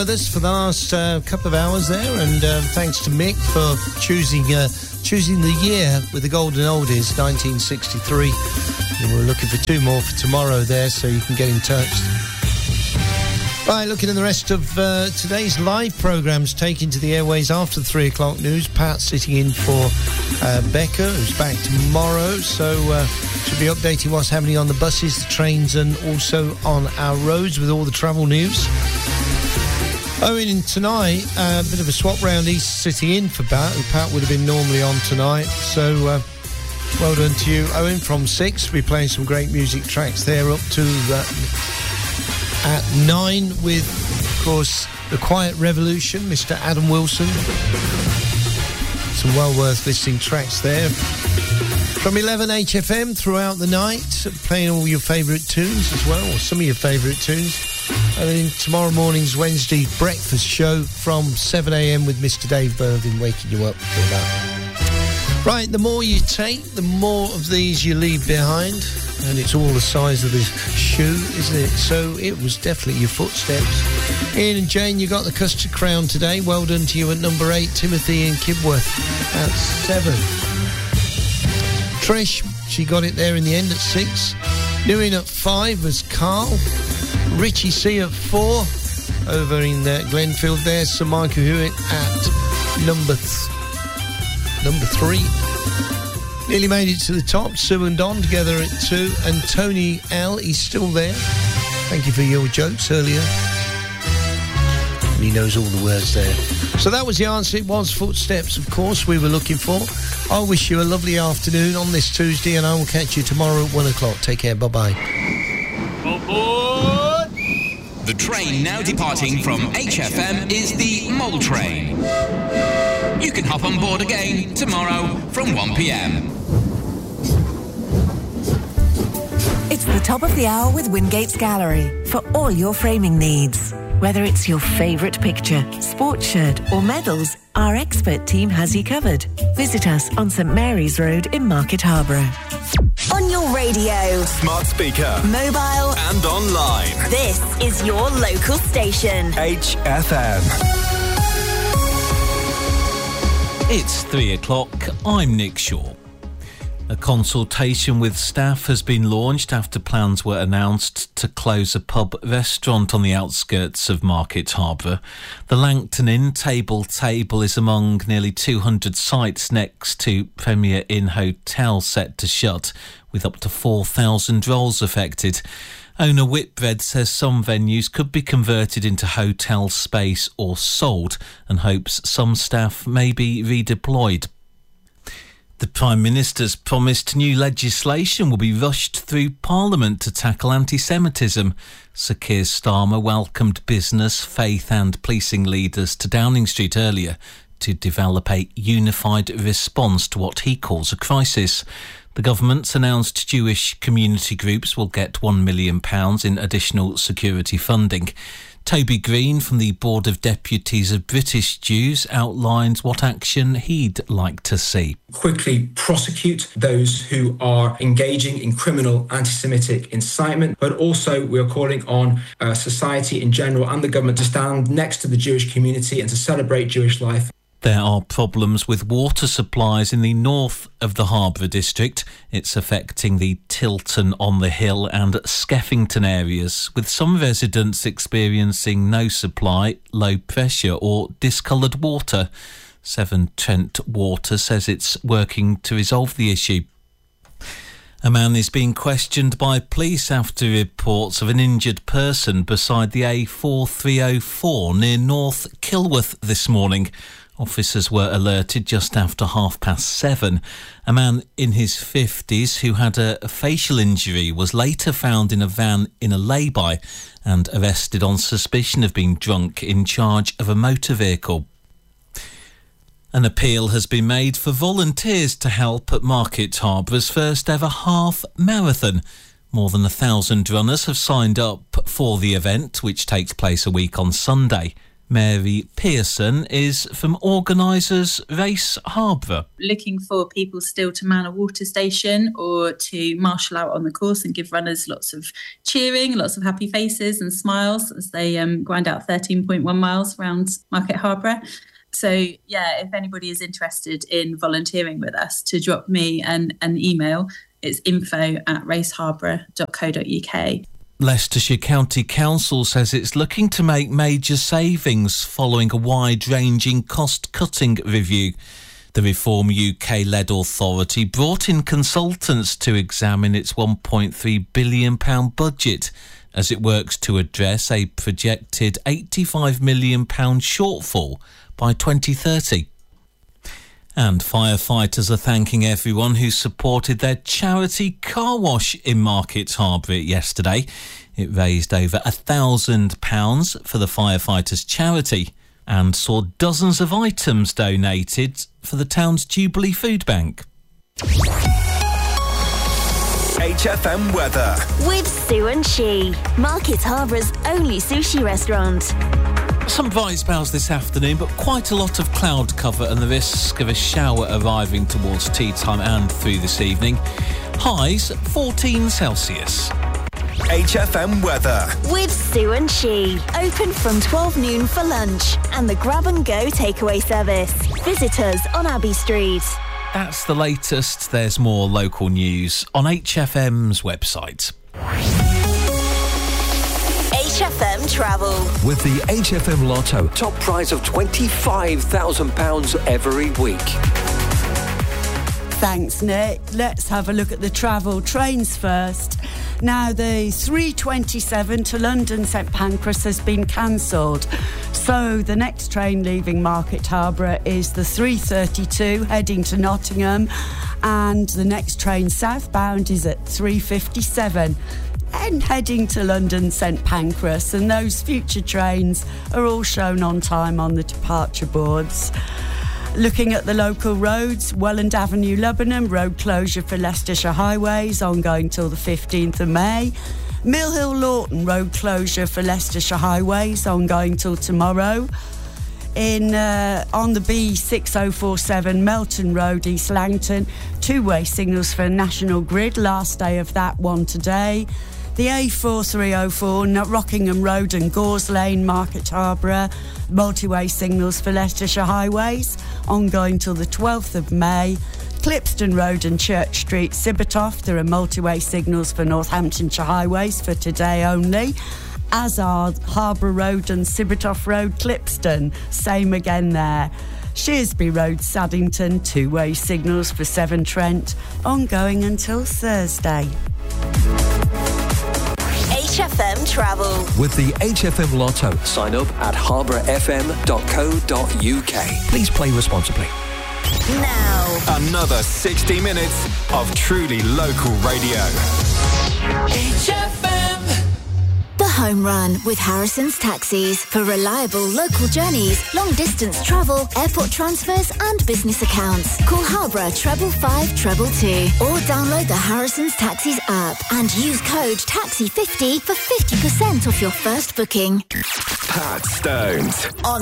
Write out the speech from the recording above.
With us for the last couple of hours there, and thanks to Mick for choosing the year with the Golden Oldies, 1963. And we're looking for two more for tomorrow there, so you can get in touch. Right, looking at the rest of today's live programmes taken to the airways after the 3 o'clock news. Pat sitting in for Becca, who's back tomorrow, so should be updating what's happening on the buses, the trains, and also on our roads with all the travel news. Owen tonight, a bit of a swap round. He's sitting in for Pat, who Pat would have been normally on tonight. So, well done to you, Owen, from 6. We're playing some great music tracks there up to at 9 with, of course, The Quiet Revolution, Mr. Adam Wilson. Some well worth listening tracks there. From 11 HFM throughout the night, playing all your favourite tunes as well, or some of your favourite tunes. And then tomorrow morning's Wednesday breakfast show from 7 a.m. with Mr. Dave Bervin waking you up for that. Right, the more you take, the more of these you leave behind. And it's all the size of the shoe, isn't it? So it was definitely your footsteps. Ian and Jane, you got the custard crown today. Well done to you at number 8. Timothy and Kibworth at 7. Trish, she got it there in the end at 6. New in at 5 was Carl. Richie C at 4 over in Glenfield there. Sir Michael Hewitt at number 3. Nearly made it to the top. Sue and Don together at 2. And Tony L, he's still there. Thank you for your jokes earlier. And he knows all the words there. So that was the answer. It was Footsteps, of course, we were looking for. I wish you a lovely afternoon on this Tuesday, and I will catch you tomorrow at 1 o'clock. Take care. Bye-bye. Aboard! The train now departing from HFM is the Mole Train. You can hop on board again tomorrow from 1 p.m. It's the top of the hour with Wingate's Gallery for all your framing needs. Whether it's your favourite picture, sports shirt or medals, our expert team has you covered. Visit us on St Mary's Road in Market Harborough. On your radio, smart speaker, mobile and online. This is your local station. HFM. It's 3 o'clock. I'm Nick Shaw. A consultation with staff has been launched after plans were announced to close a pub restaurant on the outskirts of Market Harborough. The Langton Inn Table is among nearly 200 sites next to Premier Inn Hotel set to shut, with up to 4,000 roles affected. Owner Whitbread says some venues could be converted into hotel space or sold, and hopes some staff may be redeployed. The Prime Minister's promised new legislation will be rushed through Parliament to tackle anti-Semitism. Sir Keir Starmer welcomed business, faith and policing leaders to Downing Street earlier to develop a unified response to what he calls a crisis. The government's announced Jewish community groups will get £1 million in additional security funding. Toby Green from the Board of Deputies of British Jews outlines what action he'd like to see. Quickly prosecute those who are engaging in criminal anti-Semitic incitement, but also we are calling on society in general and the government to stand next to the Jewish community and to celebrate Jewish life. There are problems with water supplies in the north of the Harborough district. It's affecting the Tilton on the Hill and Skeffington areas, with some residents experiencing no supply, low pressure or discoloured water. Severn Trent Water says it's working to resolve the issue. A man is being questioned by police after reports of an injured person beside the A4304 near North Kilworth this morning. Officers were alerted just after 7:30. A man in his 50s who had a facial injury was later found in a van in a lay-by and arrested on suspicion of being drunk in charge of a motor vehicle. An appeal has been made for volunteers to help at Market Harbour's first ever half marathon. More than 1,000 runners have signed up for the event, which takes place a week on Sunday. Mary Pearson is from organisers Race Harborough. Looking for people still to man a water station or to marshal out on the course and give runners lots of cheering, lots of happy faces and smiles as they grind out 13.1 miles around Market Harborough. So, if anybody is interested in volunteering with us, to drop me an email. It's info@raceharborough.co.uk. Leicestershire County Council says it's looking to make major savings following a wide-ranging cost-cutting review. The Reform UK-led authority brought in consultants to examine its £1.3 billion budget as it works to address a projected £85 million shortfall by 2030. And firefighters are thanking everyone who supported their charity car wash in Market Harborough yesterday. It raised over £1,000 for the firefighters' charity and saw dozens of items donated for the town's Jubilee Food Bank. HFM weather with Sue and She, Market Harbour's only sushi restaurant. Some bright spells this afternoon, but quite a lot of cloud cover and the risk of a shower arriving towards tea time and through this evening. Highs 14 Celsius. HFM weather with Sue and She, open from 12 noon for lunch and the grab and go takeaway service. Visit us on Abbey Street. That's the latest. There's more local news on HFM's website. HFM Travel. with the HFM Lotto. Top prize of £25,000 every week. Thanks, Nick. Let's have a look at the travel trains first. Now, the 3:27 to London St Pancras has been cancelled. So the next train leaving Market Harborough is the 3:32 heading to Nottingham, and the next train southbound is at 3:57 and heading to London St Pancras, and those future trains are all shown on time on the departure boards. Looking at the local roads, Welland Avenue, Lubbenham, road closure for Leicestershire Highways, ongoing till the 15th of May. Mill Hill Lawton, road closure for Leicestershire Highways, ongoing till tomorrow. On the B6047 Melton Road, East Langton, two-way signals for National Grid, last day of that one today. The A4304 Rockingham Road and Gores Lane, Market Harborough, multi-way signals for Leicestershire Highways, ongoing till the 12th of May. Clipston Road and Church Street, Sibbertoft, there are multi-way signals for Northamptonshire Highways for today only. As are Harbour Road and Sibbertoft Road, Clipston, same again there. Shearsby Road, Saddington, two-way signals for Severn Trent, ongoing until Thursday. HFM Travel with the HFM Lotto. Sign up at harbourfm.co.uk. Please play responsibly. now. Another 60 minutes of truly local radio. HFM. The Home Run with Harrison's Taxis for reliable local journeys, long distance travel, airport transfers and business accounts. Call Harborough 555 222 or download the Harrison's Taxis app and use code TAXI50 for 50% off your first booking. Pat Stones. On